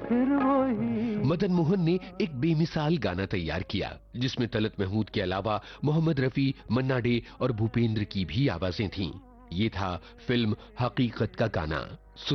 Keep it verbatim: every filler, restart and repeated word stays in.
फिर वही। मदन मोहन ने एक बेमिसाल गाना तैयार किया जिसमें तलत महमूद के अलावा मोहम्मद रफी, मन्ना डे और भूपेंद्र की भी आवाजें थीं। ये था फिल्म हकीकत का गाना।